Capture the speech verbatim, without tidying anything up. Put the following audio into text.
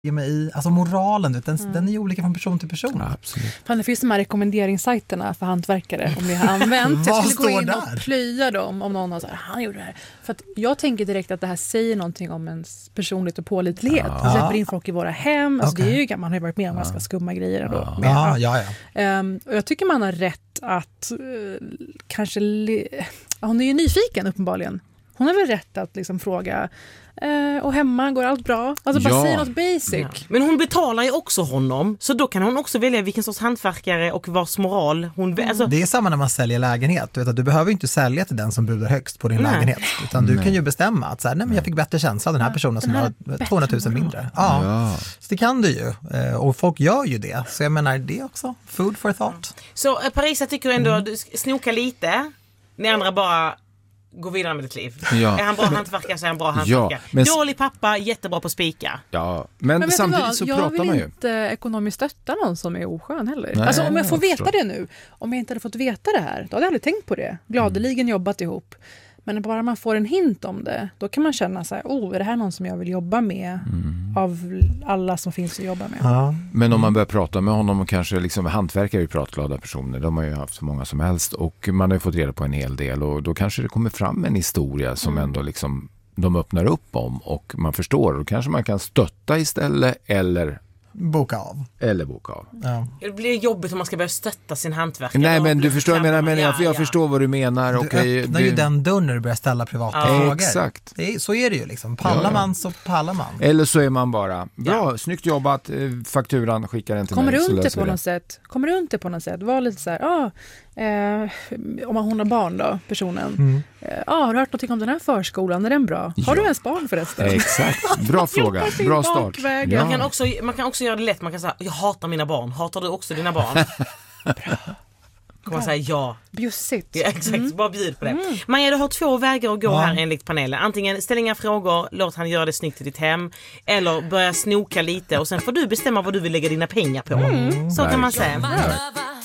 i, alltså moralen, den, mm. den är ju olika från person till person. Ja, absolut. Fan, det finns de här rekommenderingssajterna för hantverkare om ni har använt. Jag skulle gå in och där? plöja dem om någon har så här, han gjorde det här. För att jag tänker direkt att det här säger någonting om ens personlighet och pålitlighet. Ja. Vi släpper in folk i våra hem. Alltså Okay. det är ju, man har ju varit med om ganska skumma grejer ändå. Ja. Men, Ja, ja, ja. Um, och jag tycker man har rätt att uh, kanske... Le- hon är ju nyfiken uppenbarligen. Hon har väl rätt att liksom fråga eh, och hemma, går allt bra? Alltså bara Ja. säga något basic. Ja. Men hon betalar ju också honom, så då kan hon också välja vilken sorts hantverkare och vars moral hon... Mm. Alltså... Det är samma när man säljer lägenhet. Du vet att du behöver ju inte sälja till den som budar högst på din Nej. lägenhet. Utan du Nej. kan ju bestämma att så här, nej, men jag fick bättre känsla av den här personen den som här har bättre tvåhundratusen moral. mindre. Ja. Ja. Så det kan du ju. Eh, Och folk gör ju det. Så jag menar, det är också food for thought. Så eh, Parisa tycker ändå mm. du snoka lite. Ni andra bara går vidare med ditt liv. Ja. Är han bra hantverkare så är han bra hantverkare. Ja, men... Dålig pappa, jättebra på spika. Ja, men, Men vet samtidigt du vad? så jag pratar vill man ju. inte ekonomiskt stötta någon som är oskön heller. Nej, alltså om jag får jag veta förstår. det nu, om jag inte hade fått veta det här, då hade jag aldrig tänkt på det. Gladeligen jobbat ihop. Men bara man får en hint om det, då kan man känna så här, oh, är det här någon som jag vill jobba med Mm. av alla som finns att jobba med? Ja. Men om man börjar prata med honom och kanske liksom hantverkare är ju pratglada personer, de har ju haft så många som helst och man har ju fått reda på en hel del och då kanske det kommer fram en historia som Mm. ändå liksom de öppnar upp om och man förstår och kanske man kan stötta istället eller Boka av. eller boka av. Ja. Det blir jobbigt om man ska börja stötta sin hantverkare. Nej, och men bli du förstår, jag menar, men jag, ja, jag ja. förstår vad du menar. Du Okej, öppnar det, ju den dörren när du börjar ställa privata Ja. frågor. Exakt. Det är, så är det ju liksom. Pallar Ja, ja. man så pallar man. Eller så är man bara, bra, snyggt jobbat, eh, fakturan skickar den till Kommer mig. så runt det löser på vi något sätt. Kommer runt det på något sätt. Var lite så här, ah, eh, om hon har barn då, personen. Mm. Eh, ah, har du hört någonting om den här förskolan? Är den bra? Har Ja. du ens barn förresten? Exakt, bra fråga, Jobbar sin bra start. bakväg. Ja. Man kan, också, man kan också göra det lätt. Man kan säga, jag hatar mina barn. Hatar du också dina barn? Kommer man säga ja. Bjussigt. Ja, exakt, bara bjud på det. Mm. Maja, du har två vägar att gå Ja. här enligt panelen. Antingen ställ inga frågor, låt han göra det snyggt i ditt hem. Eller börja snoka lite och sen får du bestämma vad du vill lägga dina pengar på. Så kan man säga.